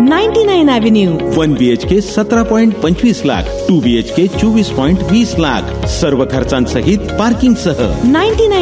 99 avenue. 1 BHK 17.25 lakh, 2 BHK 24.20 lakh, सर्व खर्चांसहित parking सह. 99